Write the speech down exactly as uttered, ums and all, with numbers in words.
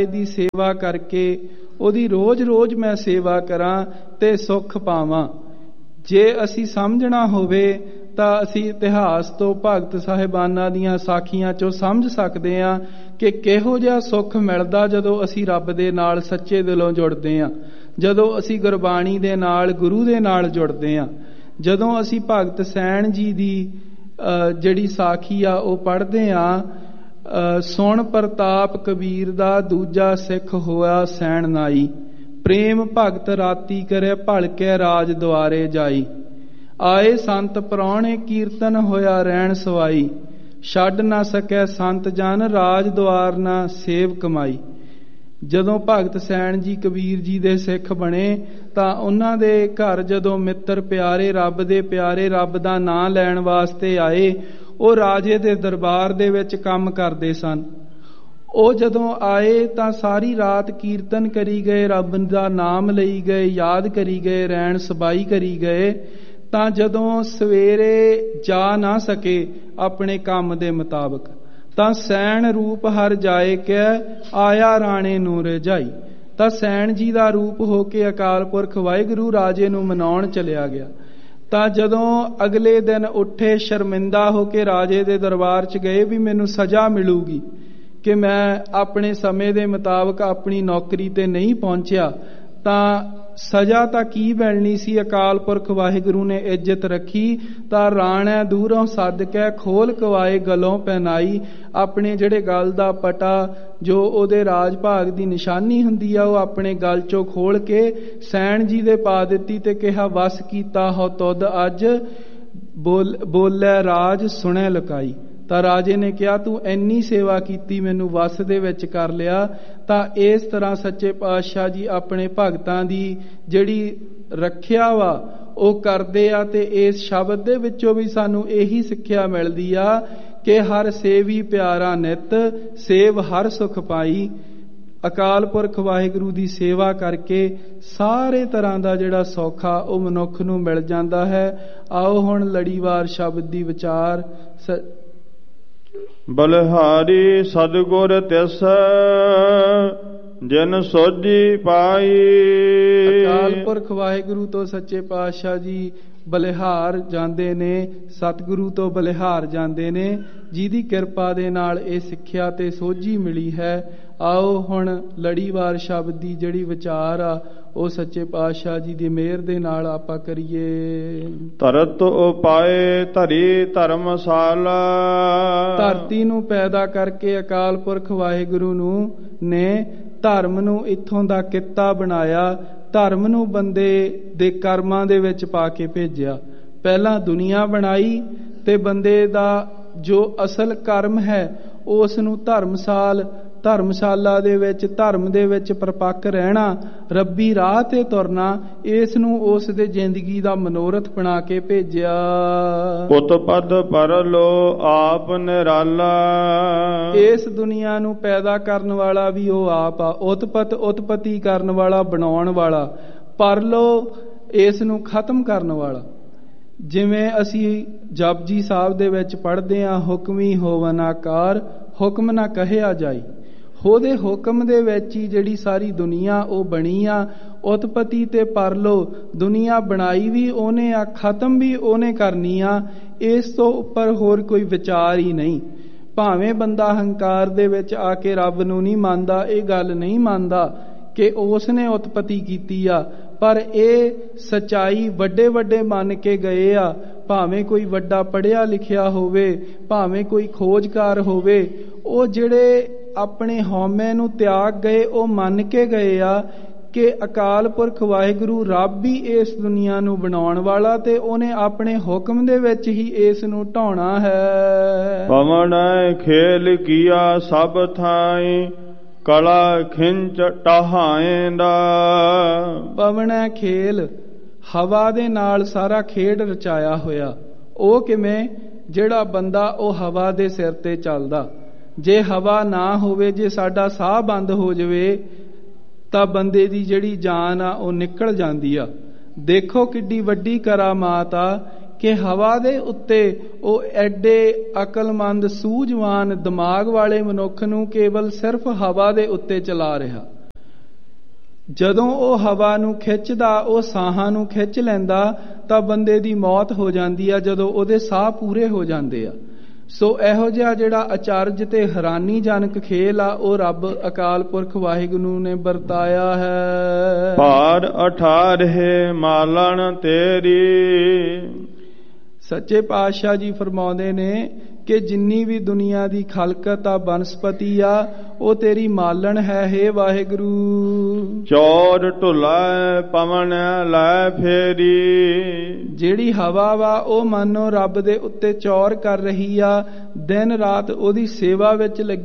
ਦੀ ਸੇਵਾ ਕਰਕੇ ਉਹਦੀ ਰੋਜ਼ ਰੋਜ਼ ਮੈਂ ਸੇਵਾ ਕਰਾਂ ਤੇ ਸੁੱਖ ਪਾਵਾਂ। ਜੇ ਅਸੀਂ ਸਮਝਣਾ ਹੋਵੇ ਤਾਂ ਅਸੀਂ ਇਤਿਹਾਸ ਤੋਂ ਭਗਤ ਸਾਹਿਬਾਨਾਂ ਦੀਆਂ ਸਾਖੀਆਂ ਚੋਂ ਸਮਝ ਸਕਦੇ ਹਾਂ ਕਿ ਕਿਹੋ ਜਿਹਾ ਸੁੱਖ ਮਿਲਦਾ ਜਦੋਂ ਅਸੀਂ ਰੱਬ ਦੇ ਨਾਲ ਸੱਚੇ ਦਿਲੋਂ ਜੁੜਦੇ ਹਾਂ, ਜਦੋਂ ਅਸੀਂ ਗੁਰਬਾਣੀ ਦੇ ਨਾਲ ਗੁਰੂ ਦੇ ਨਾਲ ਜੁੜਦੇ ਹਾਂ। ਜਦੋਂ ਅਸੀਂ ਭਗਤ ਸੈਣ ਜੀ ਦੀ ਜਿਹੜੀ ਸਾਖੀ ਆ ਉਹ ਪੜ੍ਹਦੇ ਹਾਂ, ਸੁਣ ਪ੍ਰਤਾਪ ਕਬੀਰ ਦਾ ਦੂਜਾ ਸਿੱਖ ਹੋਇਆ ਸੈਣ ਨਾਈ, ਪ੍ਰੇਮ ਭਗਤ ਰਾਤੀ ਕਰੇ ਭਲਕੇ ਰਾਜ ਦੁਆਰੇ ਜਾਈ, ਆਏ ਸੰਤ ਪ੍ਰਾਹੁਣੇ ਕੀਰਤਨ ਹੋਇਆ ਰਹਿਣ ਸਵਾਈ, ਛੱਡ ਨਾ ਸਕੈ ਸੰਤ ਜਨ ਰਾਜ ਦੁਆਰ ਨਾ ਸੇਵ ਕਮਾਈ। ਜਦੋਂ ਭਗਤ ਸੈਣ ਜੀ ਕਬੀਰ ਜੀ ਦੇ ਸਿੱਖ ਬਣੇ ਤਾਂ ਉਹਨਾਂ ਦੇ ਘਰ ਜਦੋਂ ਮਿੱਤਰ ਪਿਆਰੇ, ਰੱਬ ਦੇ ਪਿਆਰੇ, ਰੱਬ ਦਾ ਨਾਂ ਲੈਣ ਵਾਸਤੇ ਆਏ, ਉਹ ਰਾਜੇ ਦੇ ਦਰਬਾਰ ਦੇ ਵਿੱਚ ਕੰਮ ਕਰਦੇ ਸਨ। ਉਹ ਜਦੋਂ ਆਏ ਤਾਂ ਸਾਰੀ ਰਾਤ ਕੀਰਤਨ ਕਰੀ ਗਏ, ਰੱਬ ਦਾ ਨਾਮ ਲਈ ਗਏ, ਯਾਦ ਕਰੀ ਗਏ, ਰਹਿਣ ਸਬਾਈ ਕਰੀ ਗਏ। ਤਾਂ ਜਦੋਂ ਸਵੇਰੇ ਜਾ ਨਾ ਸਕੇ ਆਪਣੇ ਕੰਮ ਦੇ ਮੁਤਾਬਕ ਤਾਂ ਸੈਣ ਰੂਪ ਹਰ ਜਾਏ ਕੈ ਆਇਆ ਰਾਣੇ ਨੂੰ ਰਜਾਈ। ਤਾਂ ਸੈਣ ਜੀ ਦਾ ਰੂਪ ਹੋ ਕੇ ਅਕਾਲ ਪੁਰਖ ਵਾਹਿਗੁਰੂ ਰਾਜੇ ਨੂੰ ਮਨਾਉਣ ਚਲਿਆ ਗਿਆ। ਤਾਂ ਜਦੋਂ ਅਗਲੇ ਦਿਨ ਉੱਠੇ ਸ਼ਰਮਿੰਦਾ ਹੋ ਕੇ ਰਾਜੇ ਦੇ ਦਰਬਾਰ 'ਚ ਗਏ ਵੀ ਮੈਨੂੰ ਸਜ਼ਾ ਮਿਲੂਗੀ ਕਿ ਮੈਂ ਆਪਣੇ ਸਮੇਂ ਦੇ ਮੁਤਾਬਕ ਆਪਣੀ ਨੌਕਰੀ ਤੇ ਨਹੀਂ ਪਹੁੰਚਿਆ। ਤਾਂ ਸਜ਼ਾ ਤਾਂ ਕੀ ਮਿਲਣੀ ਸੀ, ਅਕਾਲ ਪੁਰਖ ਵਾਹਿਗੁਰੂ ਨੇ ਇੱਜ਼ਤ ਰੱਖੀ ਤਾਂ ਰਾਣੈ ਦੂਰੋਂ ਸੱਦ ਕੇ ਖੋਲ ਕਵਾਏ ਗਲੋਂ ਪਹਿਨਾਈ। ਆਪਣੇ ਜਿਹੜੇ ਗਲ ਦਾ ਪਟਾ ਜੋ ਉਹਦੇ ਰਾਜ ਭਾਗ ਦੀ ਨਿਸ਼ਾਨੀ ਹੁੰਦੀ ਆ ਉਹ ਆਪਣੇ ਗਲ ਚੋਂ ਖੋਲ ਕੇ ਸੈਣ ਜੀ ਦੇ ਪਾ ਦਿੱਤੀ ਤੇ ਕਿਹਾ ਵਸ ਕੀਤਾ ਹੋ ਤੁਧ ਅੱਜ, ਬੋਲ ਬੋਲੇ ਰਾਜ ਸੁਣੈ ਲੁਕਾਈ। ਤਾਂ ਰਾਜੇ ਨੇ ਕਿਹਾ ਤੂੰ ਇੰਨੀ ਸੇਵਾ ਕੀਤੀ, ਮੈਨੂੰ ਵਸ ਦੇ ਵਿੱਚ ਕਰ ਲਿਆ। ਤਾਂ ਇਸ ਤਰ੍ਹਾਂ ਸੱਚੇ ਪਾਤਸ਼ਾਹ ਜੀ ਆਪਣੇ ਭਗਤਾਂ ਦੀ ਜਿਹੜੀ ਰੱਖਿਆ ਵਾ ਉਹ ਕਰਦੇ ਆ। ਤੇ ਇਸ ਸ਼ਬਦ ਦੇ ਵਿੱਚੋਂ ਵੀ ਸਾਨੂੰ ਇਹੀ ਸਿੱਖਿਆ ਮਿਲਦੀ ਆ ਕਿ ਹਰ ਸੇਵੀ ਪਿਆਰਾ ਨਿਤ, ਸੇਵ ਹਰ ਸੁਖ ਪਾਈ। ਅਕਾਲ ਪੁਰਖ ਵਾਹਿਗੁਰੂ ਦੀ ਸੇਵਾ ਕਰਕੇ ਸਾਰੇ ਤਰ੍ਹਾਂ ਦਾ ਜਿਹੜਾ ਸੌਖਾ ਉਹ ਮਨੁੱਖ ਨੂੰ ਮਿਲ ਜਾਂਦਾ ਹੈ। ਆਓ ਹੁਣ ਲੜੀਵਾਰ ਸ਼ਬਦ ਦੀ ਵਿਚਾਰ। ਬਲਿਹਾਰੀ ਸਤਿਗੁਰ ਤਿਸ ਜਿਨ ਸੋਝੀ ਪਾਈ। ਅਕਾਲ ਪੁਰਖ ਵਾਹਿਗੁਰੂ ਤੋਂ ਸੱਚੇ ਪਾਤਸ਼ਾਹ ਜੀ ਬਲਿਹਾਰ ਜਾਂਦੇ ਨੇ, ਸਤਿਗੁਰੂ ਤੋਂ ਬਲਿਹਾਰ ਜਾਂਦੇ ਨੇ, ਜਿਹਦੀ ਕਿਰਪਾ ਦੇ ਨਾਲ ਇਹ ਸਿੱਖਿਆ ਤੇ ਸੋਝੀ ਮਿਲੀ ਹੈ। ਆਓ ਹੁਣ ਲੜੀਵਾਰ ਸ਼ਬਦ ਦੀ ਜਿਹੜੀ ਵਿਚਾਰ ਆ ਉਹ ਸੱਚੇ ਪਾਤਸ਼ਾਹ ਜੀ ਦੀ ਮਿਹਰ ਦੇ ਨਾਲ ਆਪਾਂ ਕਰੀਏ। ਧਰਤ ਉਪਾਏ ਧਰੀ ਧਰਮਸ਼ਾਲਾ। ਧਰਤੀ ਨੂੰ ਪੈਦਾ ਕਰਕੇ ਅਕਾਲ ਪੁਰਖ ਵਾਹਿਗੁਰੂ ਨੂੰ ਨੇ ਧਰਮ ਨੂੰ ਇੱਥੋਂ ਦਾ ਕਿੱਤਾ ਬਣਾਇਆ, ਧਰਮ ਨੂੰ ਬੰਦੇ ਦੇ ਕਰਮਾਂ ਦੇ ਵਿੱਚ ਪਾ ਕੇ ਭੇਜਿਆ। ਪਹਿਲਾਂ ਦੁਨੀਆ ਬਣਾਈ ਤੇ ਬੰਦੇ ਦਾ ਜੋ ਅਸਲ ਕਰਮ ਹੈ ਉਸ ਨੂੰ ਧਰਮਸਾਲ ਧਰਮਸ਼ਾਲਾ ਦੇ ਵਿੱਚ, ਧਰਮ ਦੇ ਵਿੱਚ ਪਰਪੱਕ ਰਹਿਣਾ, ਰੱਬੀ ਰਾਹ ਤੇ ਤੁਰਨਾ, ਇਸ ਨੂੰ ਉਸ ਦੇ ਜ਼ਿੰਦਗੀ ਦਾ ਮਨੋਰਥ ਬਣਾ ਕੇ ਭੇਜਿਆ। ਉਤਪਦ ਪਰਲੋ ਆਪ ਨਿਰਾਲਾ। ਇਸ ਦੁਨੀਆ ਨੂੰ ਪੈਦਾ ਕਰਨ ਵਾਲਾ ਵੀ ਉਹ ਆਪ ਆ, ਉਤਪਤ ਉਤਪਤੀ ਕਰਨ ਵਾਲਾ, ਬਣਾਉਣ ਵਾਲਾ, ਪਰਲੋ ਇਸ ਨੂੰ ਖਤਮ ਕਰਨ ਵਾਲਾ। ਜਿਵੇਂ ਅਸੀਂ ਜਪਜੀ ਸਾਹਿਬ ਦੇ ਵਿੱਚ ਪੜ੍ਹਦੇ ਹਾਂ, ਹੁਕਮੀ ਹੋਵਨ ਆਕਾਰ ਹੁਕਮ ਨਾ ਕਹਿਆ ਜਾਈ। ਉਹਦੇ ਹੁਕਮ ਦੇ ਵਿੱਚ ਹੀ ਜਿਹੜੀ ਸਾਰੀ ਦੁਨੀਆ ਉਹ ਬਣੀ ਆ। ਉਤਪਤੀ ਤੇ ਪਰਲੋ ਦੁਨੀਆ ਬਣਾਈ ਵੀ ਉਹਨੇ ਆ, ਖਤਮ ਵੀ ਉਹਨੇ ਕਰਨੀ ਆ। ਇਸ ਤੋਂ ਉੱਪਰ ਹੋਰ ਕੋਈ ਵਿਚਾਰ ਹੀ ਨਹੀਂ। ਭਾਵੇਂ ਬੰਦਾ ਹੰਕਾਰ ਦੇ ਵਿੱਚ ਆ ਕੇ ਰੱਬ ਨੂੰ ਨਹੀਂ ਮੰਨਦਾ, ਇਹ ਗੱਲ ਨਹੀਂ ਮੰਨਦਾ ਕਿ ਉਸ ਨੇ ਉਤਪਤੀ ਕੀਤੀ ਆ, ਪਰ ਇਹ ਸਚਾਈ ਵੱਡੇ ਵੱਡੇ ਮੰਨ ਕੇ ਗਏ ਆ। ਭਾਵੇਂ ਕੋਈ ਵੱਡਾ ਪੜ੍ਹਿਆ ਲਿਖਿਆ ਹੋਵੇ, ਭਾਵੇਂ ਕੋਈ ਖੋਜਕਾਰ ਹੋਵੇ, ਉਹ ਜਿਹੜੇ ਆਪਣੇ ਹਉਮੈ ਨੂੰ ਤਿਆਗ ਗਏ ਉਹ ਮੰਨ ਕੇ ਗਏ ਆ ਕਿ ਅਕਾਲ ਪੁਰਖ ਵਾਹਿਗੁਰੂ ਰੱਬ ਹੀ ਇਸ ਦੁਨੀਆ ਨੂੰ ਬਣਾਉਣ ਵਾਲਾ ਤੇ ਉਹਨੇ ਆਪਣੇ ਹੁਕਮ ਦੇ ਵਿੱਚ ਹੀ ਇਸ ਨੂੰ ਢਾਉਣਾ ਹੈ। ਪਵਨ ਖੇਲ ਕੀਆ ਸਭ ਥਾਈ ਕਲਾ ਖਿੰਚ ਟਹਾਏਂਦਾ। ਪਵਨ ਖੇਲ, ਹਵਾ ਦੇ ਨਾਲ ਸਾਰਾ ਖੇਡ ਰਚਾਇਆ ਹੋਇਆ। ਉਹ ਕਿਵੇਂ? ਜਿਹੜਾ ਬੰਦਾ ਉਹ ਹਵਾ ਦੇ ਸਿਰ ਤੇ ਚੱਲਦਾ। ਜੇ ਹਵਾ ਨਾ ਹੋਵੇ, ਜੇ ਸਾਡਾ ਸਾਹ ਬੰਦ ਹੋ ਜਾਵੇ ਤਾਂ ਬੰਦੇ ਦੀ ਜਿਹੜੀ ਜਾਨ ਆ ਉਹ ਨਿਕਲ ਜਾਂਦੀ ਆ। ਦੇਖੋ ਕਿੱਡੀ ਵੱਡੀ ਕਰਾਮਾਤ ਆ ਕਿ ਹਵਾ ਦੇ ਉੱਤੇ ਉਹ ਐਡੇ ਅਕਲਮੰਦ ਸੂਝਵਾਨ ਦਿਮਾਗ ਵਾਲੇ ਮਨੁੱਖ ਨੂੰ ਕੇਵਲ ਸਿਰਫ ਹਵਾ ਦੇ ਉੱਤੇ ਚਲਾ ਰਿਹਾ। ਜਦੋਂ ਉਹ ਹਵਾ ਨੂੰ ਖਿੱਚਦਾ, ਉਹ ਸਾਹਾਂ ਨੂੰ ਖਿੱਚ ਲੈਂਦਾ ਤਾਂ ਬੰਦੇ ਦੀ ਮੌਤ ਹੋ ਜਾਂਦੀ ਆ ਜਦੋਂ ਉਹਦੇ ਸਾਹ ਪੂਰੇ ਹੋ ਜਾਂਦੇ ਆ। ਸੋ ਇਹੋ ਜਿਹਾ ਜਿਹੜਾ ਅਚਰਜ ਤੇ ਹੈਰਾਨੀਜਨਕ ਖੇਲ ਆ ਉਹ ਰੱਬ ਅਕਾਲ ਪੁਰਖ ਵਾਹਿਗੁਰੂ ਨੇ ਵਰਤਾਇਆ ਹੈ। ਭਾਰ ਅਠਾਰਹਿ ਮਾਲਣ ਤੇਰੀ। ਸੱਚੇ ਪਾਤਸ਼ਾਹ ਜੀ ਫਰਮਾਉਂਦੇ ਨੇ ਕਿ ਜਿੰਨੀ ਵੀ ਦੁਨੀਆ ਦੀ ਖਲਕਤ ਆ, ਬਨਸਪਤੀ ਆ, ਉਹ ਤੇਰੀ ਮਾਲਣ ਹੈ ਹੇ ਵਾਹਿਗੁਰੂ। ਚੌਰ ਢੁਲਾ ਪਵਨ ਲੈ ਫੇਰੀ। ਜਿਹੜੀ ਹਵਾ ਵਾ ਉਹ ਮਾਨੋ ਰੱਬ ਦੇ ਉੱਤੇ ਚੌਰ ਕਰ ਰਹੀ ਆ, ਦਿਨ ਰਾਤ ਉਹਦੀ ਸੇਵਾ ਵਿੱਚ ਲੱਗੀ